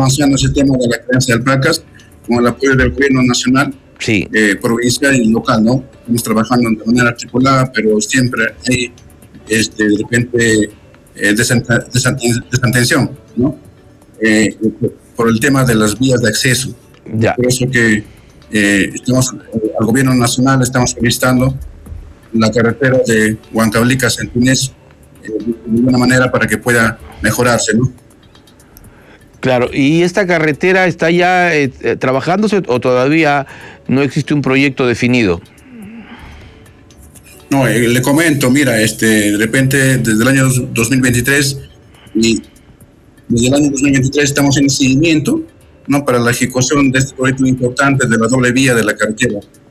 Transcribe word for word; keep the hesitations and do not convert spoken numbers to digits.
avanzando ese tema de la creación de placas con el apoyo del gobierno nacional, sí. eh, provincial y local, ¿no? Estamos trabajando de manera articulada, pero siempre hay, este, de repente, eh, desatención, ¿no? Eh, por el tema de las vías de acceso. Ya. Por eso que eh, estamos, eh, al gobierno nacional estamos solicitando la carretera de Huancavelica-Centinés eh, de alguna manera para que pueda mejorarse, ¿no? Claro, ¿y esta carretera está ya eh, trabajándose o todavía no existe un proyecto definido? No, eh, le comento, mira, este, de repente desde el año dos mil veintitrés y desde el año dos mil veintitrés estamos en seguimiento, ¿no? Para la ejecución de este proyecto importante de la doble vía de la carretera